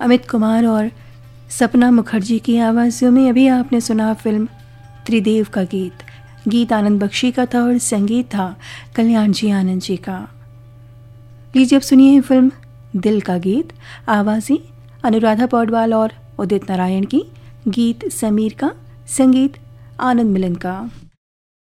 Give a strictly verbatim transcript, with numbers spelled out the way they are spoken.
अमित कुमार और सपना मुखर्जी की आवाज़ों में अभी आपने सुना फिल्म त्रिदेव का गीत। गीत आनंद बख्शी का था और संगीत था कल्याण जी आनंद जी का। लीजिए अब सुनिए फिल्म दिल का गीत। आवाज़ें अनुराधा पौडवाल और उदित नारायण की, गीत समीर का, संगीत आनंद मिलन का।